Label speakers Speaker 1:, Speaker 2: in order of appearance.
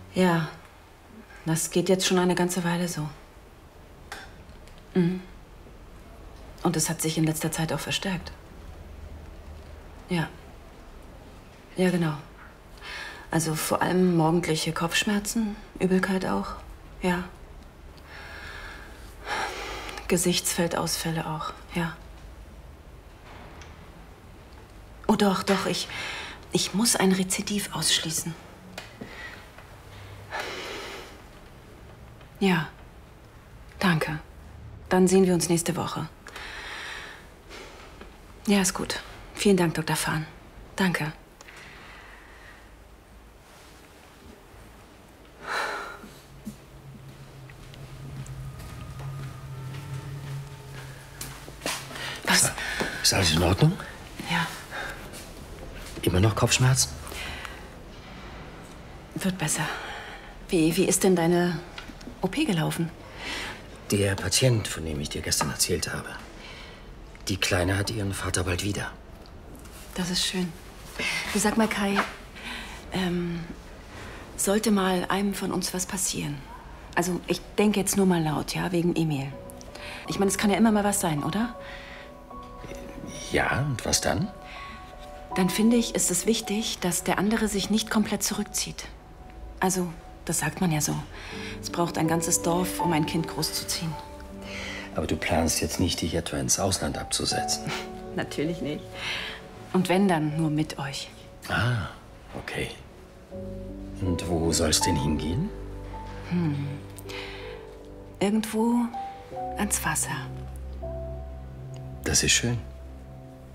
Speaker 1: Ja, das geht jetzt schon eine ganze Weile so. Mhm. Und es hat sich in letzter Zeit auch verstärkt. Ja. Ja, genau. Also vor allem morgendliche Kopfschmerzen, Übelkeit auch. Ja. Gesichtsfeldausfälle auch, ja. Oh doch, ich muss ein Rezidiv ausschließen. Ja, danke. Dann sehen wir uns nächste Woche. Ja, ist gut. Vielen Dank, Dr. Fahn. Danke.
Speaker 2: Was? Ist alles in Ordnung?
Speaker 1: Ja.
Speaker 2: Immer noch Kopfschmerzen?
Speaker 1: Wird besser. Wie ist denn deine OP gelaufen?
Speaker 2: Der Patient, von dem ich dir gestern erzählt habe. Die Kleine hat ihren Vater bald wieder.
Speaker 1: Das ist schön. Du, sag mal, Kai, sollte mal einem von uns was passieren? Also ich denke jetzt nur mal laut, ja, wegen Emil. Ich meine, es kann ja immer mal was sein, oder?
Speaker 2: Ja, und was dann?
Speaker 1: Dann finde ich, ist es wichtig, dass der andere sich nicht komplett zurückzieht. Also, das sagt man ja so. Es braucht ein ganzes Dorf, um ein Kind großzuziehen.
Speaker 2: Aber du planst jetzt nicht, dich etwa ins Ausland abzusetzen?
Speaker 1: Natürlich nicht. Und wenn, dann nur mit euch.
Speaker 2: Ah, okay. Und wo soll's denn hingehen?
Speaker 1: Irgendwo ans Wasser.
Speaker 2: Das ist schön.